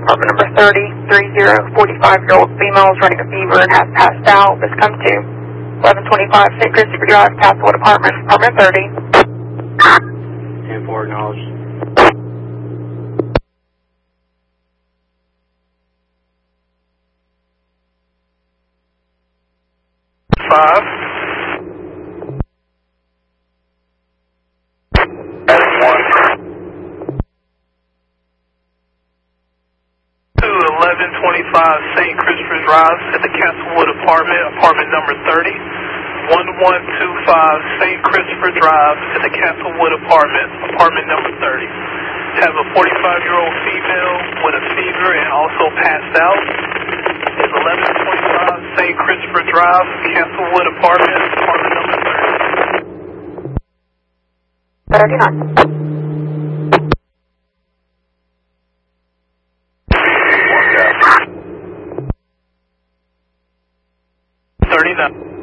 Apartment number 30, 45-year-old female is running a fever and has passed out. This come to 1125 St. Christopher Drive, Castlewood Apartment, Apartment 30. 10-4 acknowledged. 5. That's 1. To 1125 St. Christopher Drive at the Castlewood Apartment, apartment number 30. 1125 St. Christopher Drive at the Castlewood Apartment, apartment number 30. Have a 45-year-old female with a fever and also passed out. It's 1125 St. Christopher Drive, Castlewood Apartment, apartment number 39. 39.